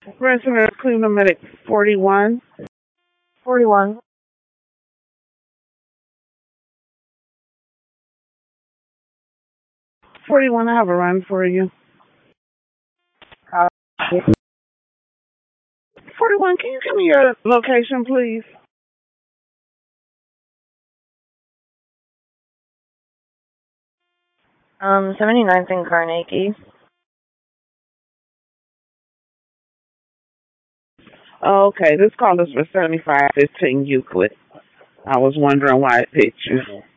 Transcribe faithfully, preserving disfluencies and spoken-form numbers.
Resident of Cleveland Medic forty-one. forty-one. forty-one, I have a run for you. Uh, forty-one, can you give me your location, please? um, seventy-ninth in Carnegie. Oh, okay, this call is for seventy-five fifteen Euclid. I was wondering why it picked you.